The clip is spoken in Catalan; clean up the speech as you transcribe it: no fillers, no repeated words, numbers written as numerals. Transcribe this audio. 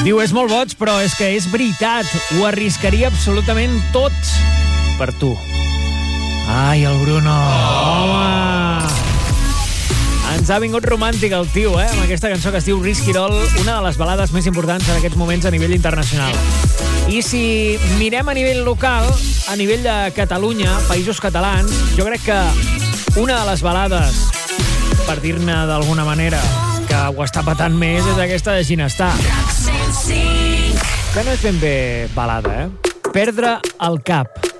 Diu, és molt boig, però és que és veritat. Ho arriscaria absolutament tot per tu. Ai, el Bruno. Home! Ens ha vingut romàntic el tio, amb aquesta cançó que es diu Risky Doll, una de les balades més importants en aquests moments a nivell internacional. I si mirem a nivell local, a nivell de Catalunya, Països Catalans, jo crec que una de les balades, per dir-ne d'alguna manera, que ho està patant més és aquesta de Ginestar. Que no és ben bé balada, Perdre el cap.